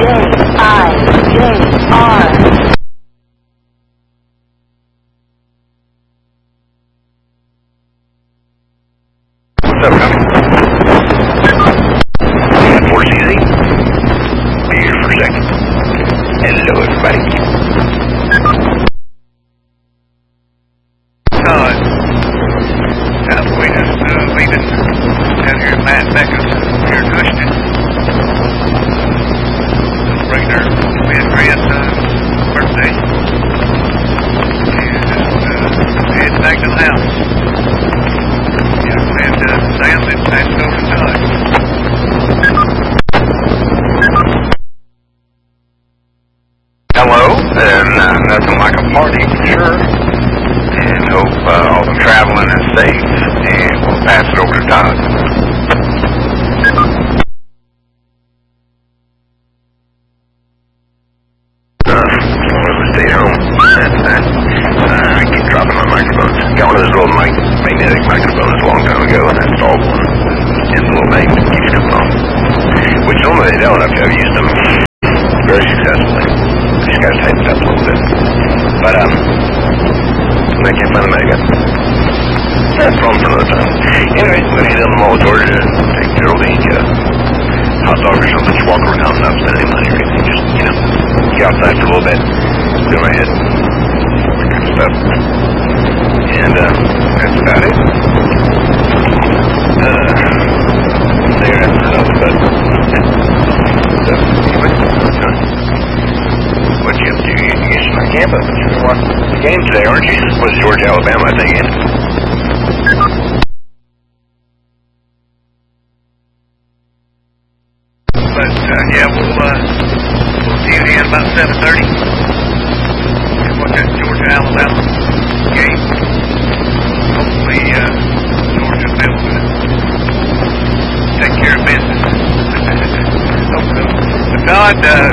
J-I-J-R. What's up, Tommy? 4CZ. Be here for a second. Hello, everybody. Todd. We just leaving down here at Matt Becker's here in Houston. Celebrating our grandson's birthday. And just heading back to the house. Yeah, and Sam had passed over to Todd. Hello, and nothing like a party for sure. And hope all the traveling is safe, and we'll pass it over to Todd. Stay home. I keep dropping my microphones. Got one of those little magnetic microphones a long time ago, and I installed one. And the little magnet keeps coming on. Which normally they don't. I've used them very successfully. Just got to tighten it up a little bit. But, I can't find a magnet. That's wrong for another time. Anyway, I'm going to head down the mall of Georgia and take Geraldine to hot dog or something. Just walk around, not spend any money or anything. Just, get outside for a little bit, clear my head, all that kind of stuff. And, that's about it. There, that's enough, but, so, anyway, what you up to? You guessing on campus? You're watching the game today, aren't you? Was Georgia, Alabama, I think, in it? But, yeah, we'll see you in about 7:30. And watch that Georgia-Alabama game. Hopefully, Georgia will be able to take care of business. Hope so. But God,